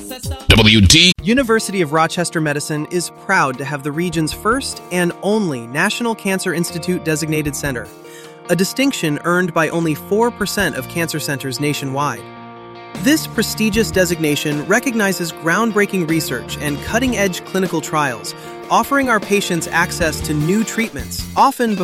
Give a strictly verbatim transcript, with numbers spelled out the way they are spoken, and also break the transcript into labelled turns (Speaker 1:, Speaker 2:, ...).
Speaker 1: W D.
Speaker 2: University of Rochester Medicine is proud to have the region's first and only National Cancer Institute designated center, a distinction earned by only four percent of cancer centers nationwide. This prestigious designation recognizes groundbreaking research and cutting-edge clinical trials, offering our patients access to new treatments, often before